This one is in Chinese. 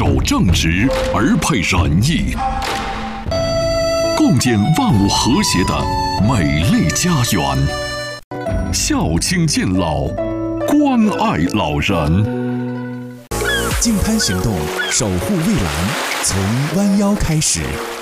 守正直而配仁义，共建万物和谐的美丽家园。孝亲敬老，关爱老人。 净滩行动，守护蔚蓝，从弯腰开始。